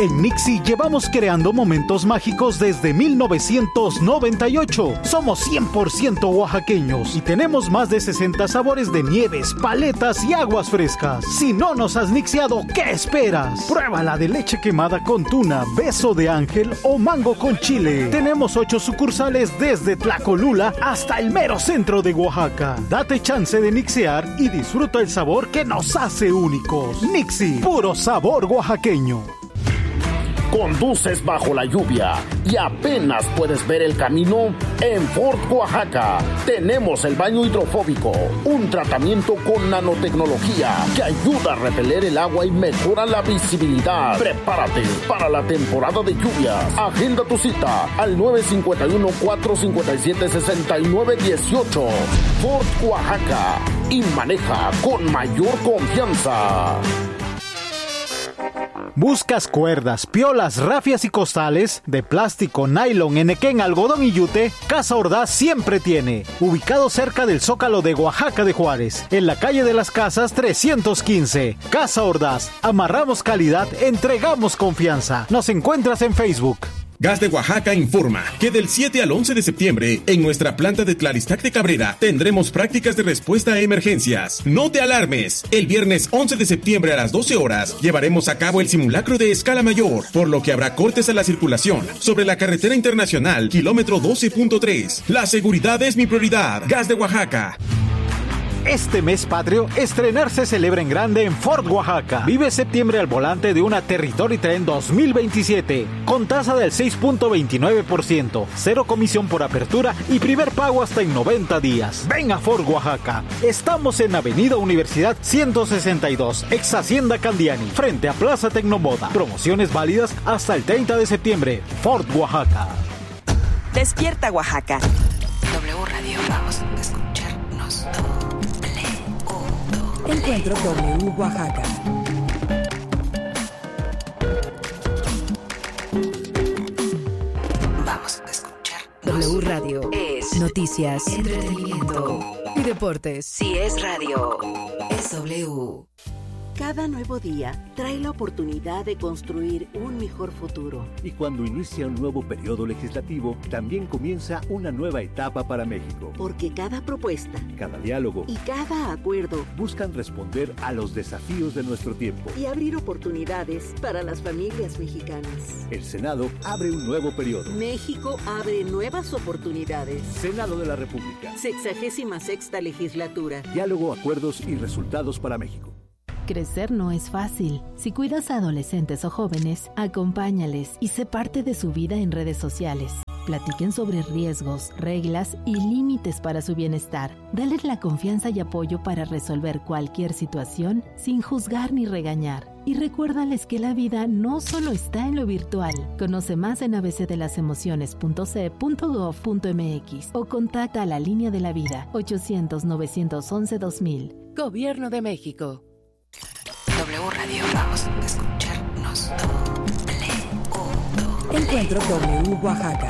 En Nixie llevamos creando momentos mágicos desde 1998. Somos 100% oaxaqueños y tenemos más de 60 sabores de nieves, paletas y aguas frescas. Si no nos has nixiado, ¿qué esperas? Pruébala de leche quemada con tuna, beso de ángel o mango con chile. Tenemos 8 sucursales desde Tlacolula hasta el mero centro de Oaxaca. Date chance de nixear y disfruta el sabor que nos hace únicos. Nixie, puro sabor oaxaqueño. Conduces bajo la lluvia y apenas puedes ver el camino. En Ford Oaxaca tenemos el baño hidrofóbico, un tratamiento con nanotecnología que ayuda a repeler el agua y mejora la visibilidad. Prepárate para la temporada de lluvias. Agenda tu cita al 951-457-6918. Ford Oaxaca, y maneja con mayor confianza. ¿Buscas cuerdas, piolas, rafias y costales de plástico, nylon, enequén, algodón y yute? Casa Ordaz siempre tiene. Ubicado cerca del Zócalo de Oaxaca de Juárez, en la calle de las Casas 315. Casa Ordaz. Amarramos calidad, entregamos confianza. Nos encuentras en Facebook. Gas de Oaxaca informa que del 7 al 11 de septiembre, en nuestra planta de Tlalistec de Cabrera, tendremos prácticas de respuesta a emergencias. No te alarmes. El viernes 11 de septiembre a las 12 horas, llevaremos a cabo el simulacro de escala mayor, por lo que habrá cortes a la circulación sobre la carretera internacional, kilómetro 12.3. La seguridad es mi prioridad. Gas de Oaxaca. Este mes patrio, estrenar se celebra en grande en Ford Oaxaca. Vive septiembre al volante de una Territory Tren 2027, con tasa del 6.29%, cero comisión por apertura y primer pago hasta en 90 días. Ven a Ford Oaxaca. Estamos en Avenida Universidad 162, ex Hacienda Candiani, frente a Plaza Tecnomoda. Promociones válidas hasta el 30 de septiembre. Ford Oaxaca. Despierta Oaxaca. W Radio, vamos a escucharnos. Encuentro W Oaxaca. Vamos a escuchar. W Radio Es noticias, entretenimiento y deportes. Si es radio, es W. Cada nuevo día trae la oportunidad de construir un mejor futuro. Y cuando inicia un nuevo periodo legislativo, también comienza una nueva etapa para México. Porque cada propuesta, cada diálogo y cada acuerdo buscan responder a los desafíos de nuestro tiempo y abrir oportunidades para las familias mexicanas. El Senado abre un nuevo periodo. México abre nuevas oportunidades. Senado de la República. 66ª legislatura. Diálogo, acuerdos y resultados para México. Crecer no es fácil. Si cuidas a adolescentes o jóvenes, acompáñales y sé parte de su vida en redes sociales. Platiquen sobre riesgos, reglas y límites para su bienestar. Dales la confianza y apoyo para resolver cualquier situación sin juzgar ni regañar. Y recuérdales que la vida no solo está en lo virtual. Conoce más en abcdelasemociones.ce.gov.mx o contacta a la Línea de la Vida 800-911-2000. Gobierno de México. W Radio, vamos a escucharnos. Encuentro W Oaxaca.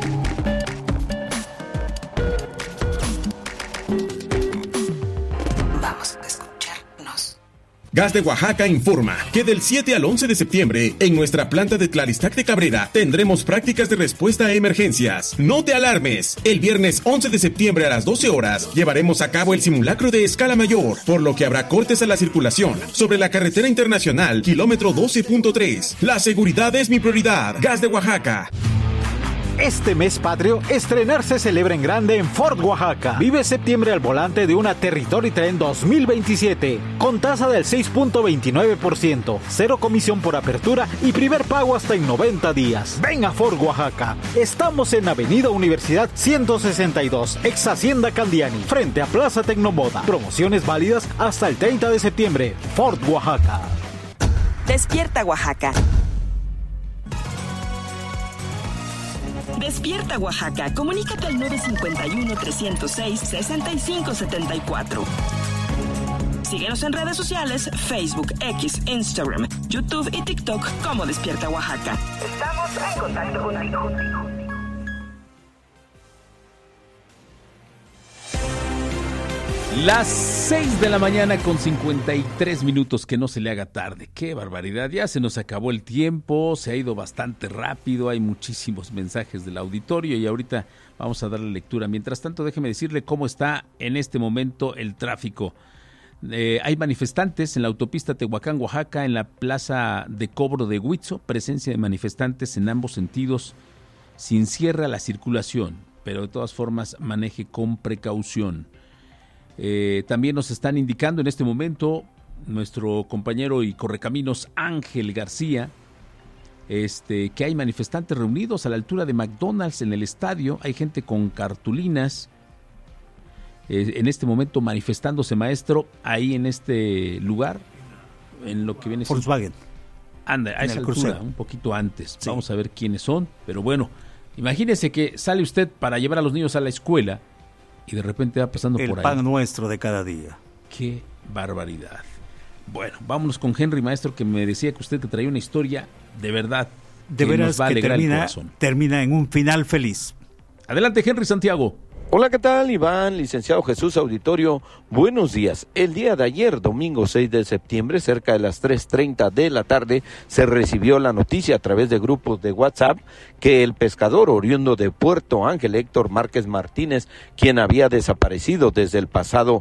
Vamos a escucharnos. Gas de Oaxaca informa que del 7 al 11 de septiembre, en nuestra planta de Tlalistec de Cabrera, tendremos prácticas de respuesta a emergencias. No te alarmes. El viernes 11 de septiembre a las 12 horas, llevaremos a cabo el simulacro de escala mayor, por lo que habrá cortes a la circulación sobre la carretera internacional, kilómetro 12.3. La seguridad es mi prioridad. Gas de Oaxaca. Este mes patrio, estrenar se celebra en grande en Ford Oaxaca. Vive septiembre al volante de una Territory Tren 2027, con tasa del 6.29%, cero comisión por apertura y primer pago hasta en 90 días. Ven a Ford Oaxaca. Estamos en Avenida Universidad 162, ex Hacienda Candiani, frente a Plaza Tecnomoda. Promociones válidas hasta el 30 de septiembre. Ford Oaxaca. Despierta Oaxaca. Despierta Oaxaca. Comunícate al 951-306-6574. Síguenos en redes sociales, Facebook, X, Instagram, YouTube y TikTok como Despierta Oaxaca. Estamos en contacto contigo. Las 6 de la mañana con 53 minutos, que no se le haga tarde. ¡Qué barbaridad! Ya se nos acabó el tiempo, se ha ido bastante rápido, hay muchísimos mensajes del auditorio y ahorita vamos a darle lectura. Mientras tanto, déjeme decirle cómo está en este momento el tráfico. Hay manifestantes en la autopista Tehuacán, Oaxaca, en la plaza de cobro de Huitzo, presencia de manifestantes en ambos sentidos, sin cierre a la circulación, pero de todas formas maneje con precaución. También nos están indicando en este momento nuestro compañero y correcaminos Ángel García que hay manifestantes reunidos a la altura de McDonald's en el estadio. Hay gente con cartulinas en este momento manifestándose, maestro, ahí en este lugar, en lo que viene Volkswagen. Anda, a esa altura, un poquito antes. Sí. Vamos a ver quiénes son, pero bueno, imagínese que sale usted para llevar a los niños a la escuela y de repente va pasando por ahí. El pan nuestro de cada día. ¡Qué barbaridad! Bueno, vámonos con Henry, maestro, que me decía que usted que traía una historia de verdad de veras nos va a alegrar el corazón. Termina en un final feliz. Adelante, Henry Santiago. Hola, ¿qué tal, Iván? Licenciado Jesús Auditorio, buenos días. El día de ayer, domingo 6 de septiembre, cerca de las 3:30 de la tarde, se recibió la noticia a través de grupos de WhatsApp que el pescador oriundo de Puerto Ángel, Héctor Márquez Martínez, quien había desaparecido desde el pasado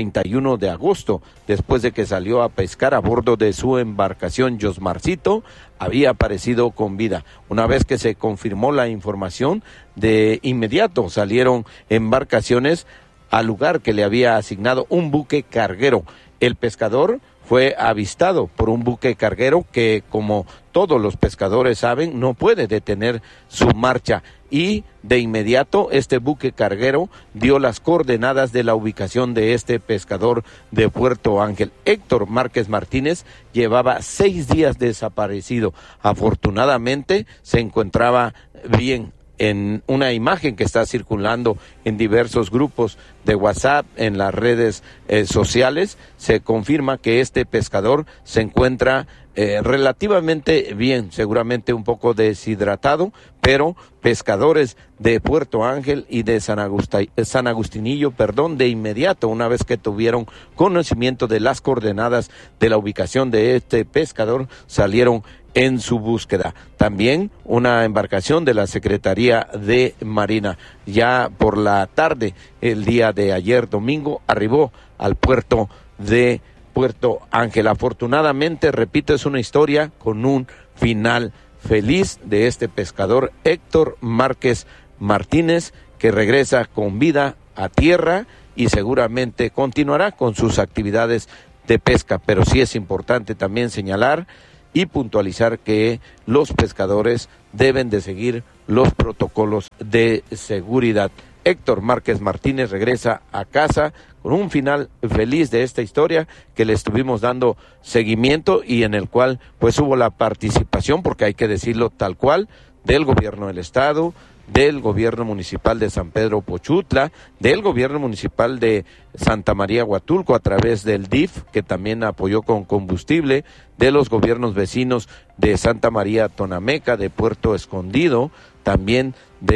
31 de agosto, después de que salió a pescar a bordo de su embarcación Yosmarcito, había aparecido con vida. Una vez que se confirmó la información, de inmediato salieron embarcaciones al lugar que le había asignado un buque carguero. El pescador fue avistado por un buque carguero que, como todos los pescadores saben, no puede detener su marcha, y de inmediato este buque carguero dio las coordenadas de la ubicación de este pescador de Puerto Ángel. Héctor Márquez Martínez llevaba 6 días desaparecido. Afortunadamente se encontraba bien. En una imagen que está circulando en diversos grupos de WhatsApp, en las redes sociales, se confirma que este pescador se encuentra relativamente bien, seguramente un poco deshidratado, pero pescadores de Puerto Ángel y de San Agustinillo, de inmediato, una vez que tuvieron conocimiento de las coordenadas de la ubicación de este pescador, salieron en su búsqueda. También una embarcación de la Secretaría de Marina, ya por la tarde, el día de ayer domingo, arribó al puerto de Puerto Ángel. Afortunadamente, repito, es una historia con un final feliz de este pescador Héctor Márquez Martínez, que regresa con vida a tierra y seguramente continuará con sus actividades de pesca. Pero sí es importante también señalar y puntualizar que los pescadores deben de seguir los protocolos de seguridad. Héctor Márquez Martínez regresa a casa con un final feliz de esta historia que le estuvimos dando seguimiento y en el cual pues hubo la participación, porque hay que decirlo tal cual, del gobierno del estado, del gobierno municipal de San Pedro Pochutla, del gobierno municipal de Santa María Huatulco a través del DIF, que también apoyó con combustible, de los gobiernos vecinos de Santa María Tonameca, de Puerto Escondido, también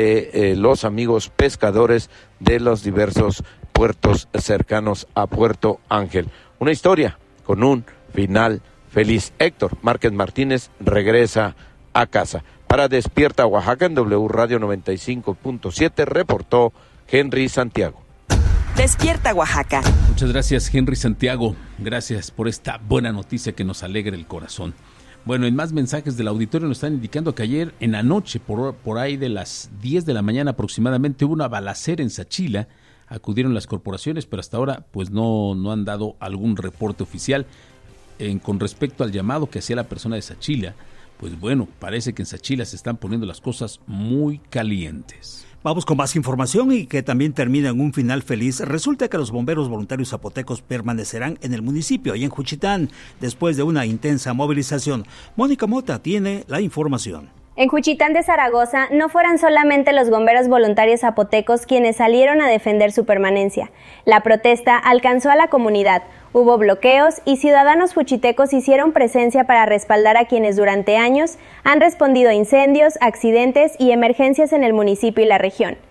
de los amigos pescadores de los diversos puertos cercanos a Puerto Ángel. Una historia con un final feliz. Héctor Márquez Martínez regresa a casa. Para Despierta Oaxaca en W Radio 95.7 reportó Henry Santiago. Despierta Oaxaca. Muchas gracias, Henry Santiago. Gracias por esta buena noticia que nos alegra el corazón. Bueno, en más mensajes del auditorio nos están indicando que ayer en la noche, por ahí de las 10 de la mañana aproximadamente, hubo una balacera en Sachila. Acudieron las corporaciones, pero hasta ahora pues no han dado algún reporte oficial con respecto al llamado que hacía la persona de Sachila. Pues bueno, parece que en Sachila se están poniendo las cosas muy calientes. Vamos con más información y que también termina en un final feliz. Resulta que los bomberos voluntarios zapotecos permanecerán en el municipio y en Juchitán después de una intensa movilización. Mónica Mota tiene la información. En Juchitán de Zaragoza no fueron solamente los bomberos voluntarios zapotecos quienes salieron a defender su permanencia. La protesta alcanzó a la comunidad. Hubo bloqueos y ciudadanos juchitecos hicieron presencia para respaldar a quienes durante años han respondido a incendios, accidentes y emergencias en el municipio y la región.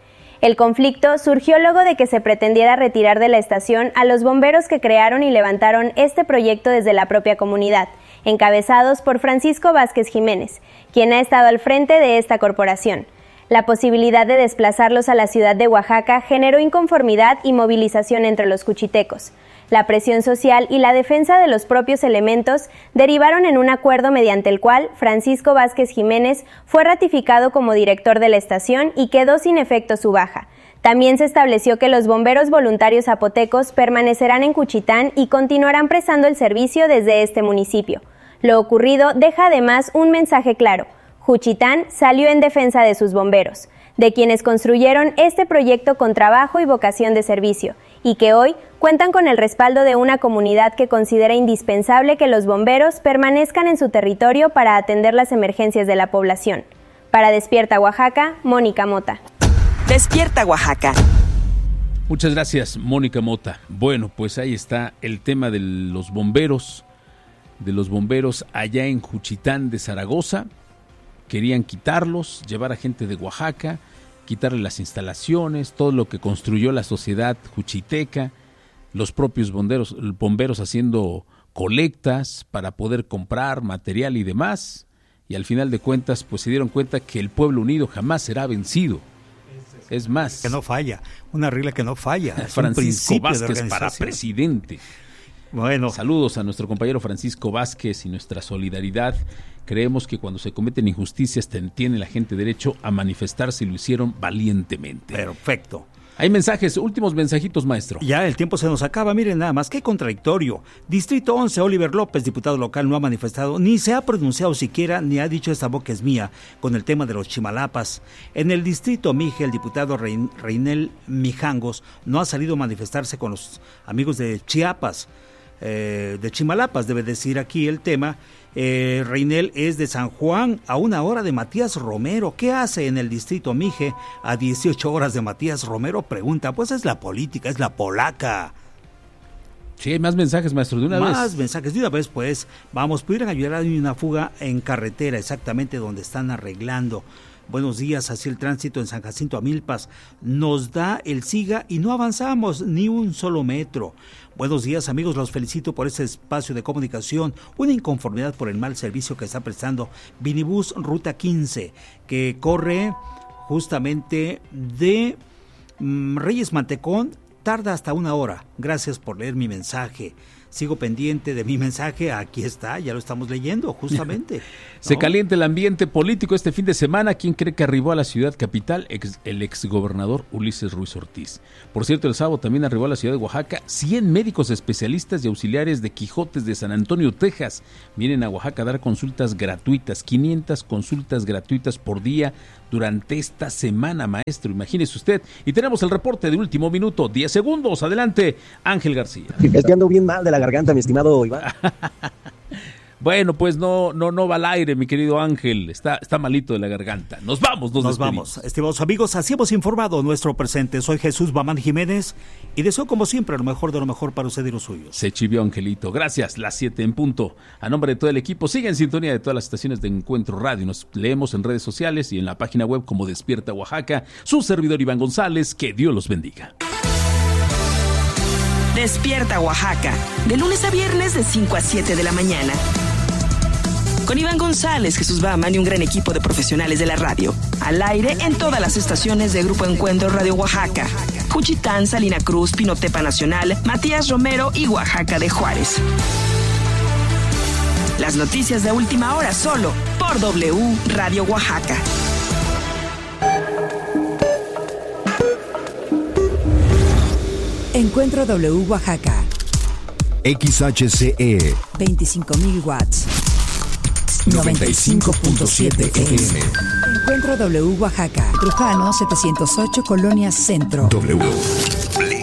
El conflicto surgió luego de que se pretendiera retirar de la estación a los bomberos que crearon y levantaron este proyecto desde la propia comunidad, encabezados por Francisco Vázquez Jiménez, quien ha estado al frente de esta corporación. La posibilidad de desplazarlos a la ciudad de Oaxaca generó inconformidad y movilización entre los juchitecos. La presión social y la defensa de los propios elementos derivaron en un acuerdo mediante el cual Francisco Vázquez Jiménez fue ratificado como director de la estación y quedó sin efecto su baja. También se estableció que los bomberos voluntarios zapotecos permanecerán en Juchitán y continuarán prestando el servicio desde este municipio. Lo ocurrido deja además un mensaje claro. Juchitán salió en defensa de sus bomberos, de quienes construyeron este proyecto con trabajo y vocación de servicio, y que hoy cuentan con el respaldo de una comunidad que considera indispensable que los bomberos permanezcan en su territorio para atender las emergencias de la población. Para Despierta Oaxaca, Mónica Mota. Despierta Oaxaca. Muchas gracias, Mónica Mota. Bueno, pues ahí está el tema de los bomberos allá en Juchitán de Zaragoza. Querían quitarlos, llevar a gente de Oaxaca, quitarle las instalaciones, todo lo que construyó la sociedad juchiteca, los propios bomberos haciendo colectas para poder comprar material y demás, y al final de cuentas pues se dieron cuenta que el pueblo unido jamás será vencido. Es más, que no falla, una regla que no falla. Francisco Vázquez para presidente. Bueno, saludos a nuestro compañero Francisco Vázquez y nuestra solidaridad. Creemos que cuando se cometen injusticias tiene la gente derecho a manifestarse y lo hicieron valientemente. Perfecto. Hay mensajes, últimos mensajitos, maestro. Ya el tiempo se nos acaba, miren nada más, qué contradictorio. Distrito 11, Oliver López, diputado local, no ha manifestado, ni se ha pronunciado siquiera, ni ha dicho esta boca es mía, con el tema de los chimalapas. En el distrito Mije, el diputado Reinel Mijangos no ha salido a manifestarse con los amigos de Chiapas, de Chimalapas, debe decir aquí el tema. Reinel es de San Juan, a 1 hora de Matías Romero. ¿Qué hace en el distrito Mije a 18 horas de Matías Romero? Pregunta, pues es la política, es la polaca. Sí, hay más mensajes, maestro, de una vez. Más mensajes de una vez, pues. Vamos, pudieran ayudar a una fuga en carretera, exactamente donde están arreglando. Buenos días, así el tránsito en San Jacinto a Milpas nos da el siga y no avanzamos ni un solo metro. Buenos días, amigos, los felicito por este espacio de comunicación. Una inconformidad por el mal servicio que está prestando Vinibus Ruta 15, que corre justamente de Reyes Mantecón, tarda hasta 1 hora. Gracias por leer mi mensaje. Sigo pendiente de mi mensaje, aquí está, ya lo estamos leyendo, justamente. Se calienta el ambiente político este fin de semana. ¿Quién cree que arribó a la ciudad capital? El exgobernador Ulises Ruiz Ortiz. Por cierto, el sábado también arribó a la ciudad de Oaxaca 100 médicos especialistas y auxiliares de Quijotes de San Antonio, Texas. Vienen a Oaxaca a dar consultas gratuitas, 500 consultas gratuitas por día durante esta semana, maestro, imagínese usted. Y tenemos el reporte de último minuto, 10 segundos, adelante, Ángel García. Es que ando bien mal de la garganta, mi estimado Iván. Bueno, pues no va al aire, mi querido Ángel, está malito de la garganta. Nos vamos. Estimados amigos, así hemos informado nuestro presente. Soy Jesús Bamán Jiménez y deseo como siempre lo mejor de lo mejor para usted y los suyos. Se chivió, Angelito. Gracias, las 7 en punto. A nombre de todo el equipo, sigue en sintonía de todas las estaciones de Encuentro Radio. Nos leemos en redes sociales y en la página web como Despierta Oaxaca. Su servidor Iván González, que Dios los bendiga. Despierta Oaxaca, de lunes a viernes de 5 a 7 de la mañana. Con Iván González, Jesús Bahaman y un gran equipo de profesionales de la radio. Al aire en todas las estaciones de Grupo Encuentro Radio Oaxaca. Juchitán, Salina Cruz, Pinotepa Nacional, Matías Romero y Oaxaca de Juárez. Las noticias de última hora solo por W Radio Oaxaca. Encuentro W Oaxaca. XHCE 25,000 watts. 95.7 FM. Encuentro W Oaxaca. Trujano 708, Colonia Centro. W.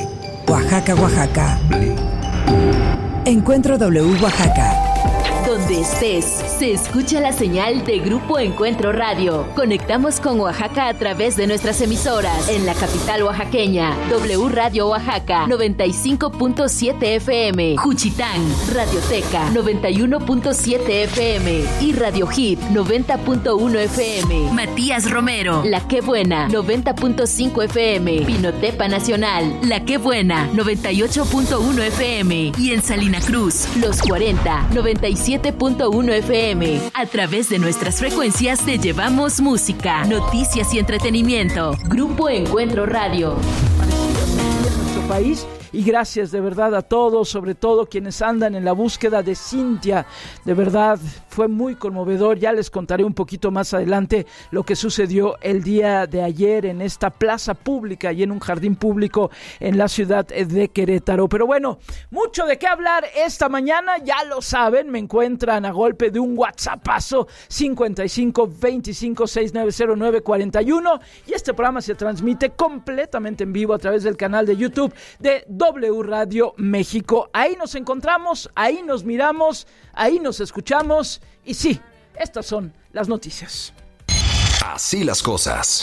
Oaxaca, Oaxaca. Encuentro W Oaxaca. Donde donde estés, se escucha la señal de Grupo Encuentro Radio. Conectamos con Oaxaca a través de nuestras emisoras. En la capital oaxaqueña, W Radio Oaxaca, 95.7 FM. Juchitán, Radioteca, 91.7 FM. Y Radio Hit, 90.1 FM. Matías Romero, La Qué Buena, 90.5 FM. Pinotepa Nacional, La Qué Buena, 98.1 FM. Y en Salina Cruz, Los 40, 97.1 FM. A través de nuestras frecuencias te llevamos música, noticias y entretenimiento. Grupo Encuentro Radio. En nuestro país. Y gracias de verdad a todos, sobre todo quienes andan en la búsqueda de Cintia. De verdad, fue muy conmovedor. Ya les contaré un poquito más adelante lo que sucedió el día de ayer en esta plaza pública y en un jardín público en la ciudad de Querétaro. Pero bueno, mucho de qué hablar esta mañana, ya lo saben, me encuentran a golpe de un WhatsAppazo 55 25 6909 41 y este programa se transmite completamente en vivo a través del canal de YouTube de W Radio México. Ahí nos encontramos, ahí nos miramos, ahí nos escuchamos y sí, estas son las noticias. Así las cosas.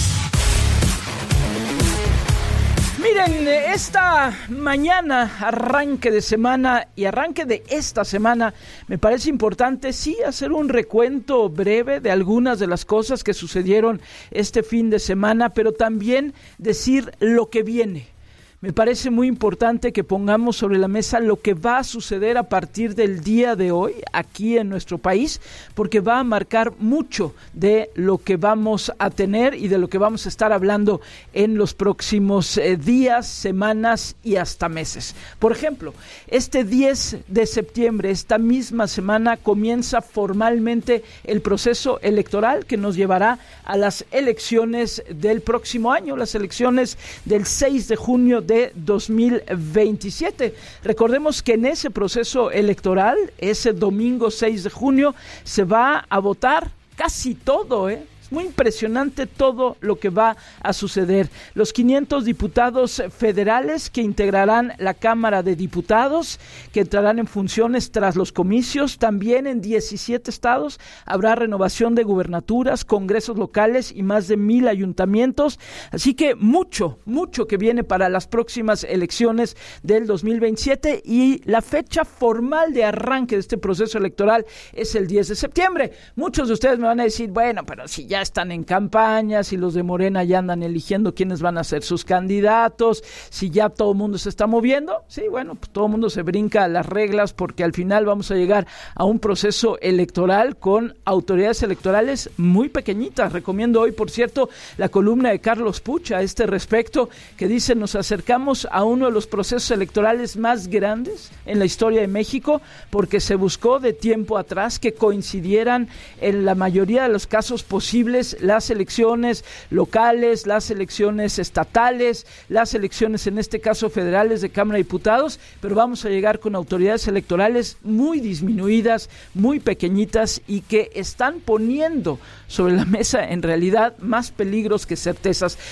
Miren, esta mañana, arranque de semana y arranque de esta semana, me parece importante sí hacer un recuento breve de algunas de las cosas que sucedieron este fin de semana, pero también decir lo que viene. Me parece muy importante que pongamos sobre la mesa lo que va a suceder a partir del día de hoy aquí en nuestro país, porque va a marcar mucho de lo que vamos a tener y de lo que vamos a estar hablando en los próximos días, semanas y hasta meses. Por ejemplo, este 10 de septiembre, esta misma semana, comienza formalmente el proceso electoral que nos llevará a las elecciones del próximo año, las elecciones del 6 de junio de 2027. Recordemos que en ese proceso electoral, ese domingo 6 de junio, se va a votar casi todo, Es muy impresionante todo lo que va a suceder. Los 500 diputados federales que integrarán la Cámara de Diputados, que entrarán en funciones tras los comicios. También en 17 estados habrá renovación de gubernaturas, congresos locales y más de 1,000 ayuntamientos. Así que mucho que viene para las próximas elecciones del 2027 y la fecha formal de arranque de este proceso electoral es el 10 de septiembre. Muchos de ustedes me van a decir, bueno, pero si ya están en campaña, si los de Morena ya andan eligiendo quiénes van a ser sus candidatos, si ya todo el mundo se está moviendo, sí, bueno, pues todo el mundo se brinca las reglas porque al final vamos a llegar a un proceso electoral con autoridades electorales muy pequeñitas. Recomiendo hoy, por cierto, la columna de Carlos Puch a este respecto, que dice: nos acercamos a uno de los procesos electorales más grandes en la historia de México, porque se buscó de tiempo atrás que coincidieran en la mayoría de los casos posibles las elecciones locales, las elecciones estatales, las elecciones en este caso federales de Cámara de Diputados, pero vamos a llegar con autoridades electorales muy disminuidas, muy pequeñitas y que están poniendo sobre la mesa en realidad más peligros que certezas.